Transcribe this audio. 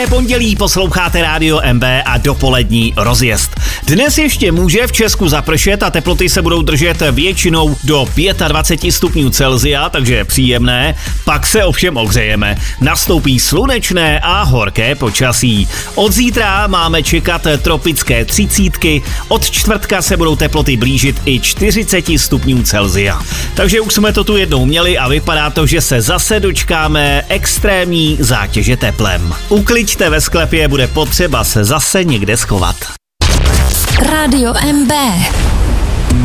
Pondělí posloucháte Rádio MB a dopolední rozjezd. Dnes ještě může v Česku zapršet a teploty se budou držet většinou do 25 stupňů Celsia, takže příjemné. Pak se ovšem ohřejeme. Nastoupí slunečné a horké počasí. Od zítra máme čekat tropické 30. Od čtvrtka se budou teploty blížit i 40 stupňů Celsia. Takže už jsme to tu jednou měli a vypadá to, že se zase dočkáme extrémní zátěže teplem. Ukliďte ve sklepě, bude potřeba se zase někde schovat. Rádio MB.